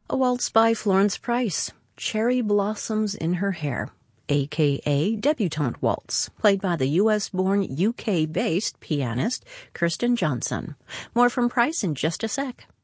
A waltz by Florence Price, Cherry Blossoms in Her Hair, a.k.a. Debutante Waltz, played by the U.S.-born, UK-based pianist Kirsten Johnson. More from Price in just a sec.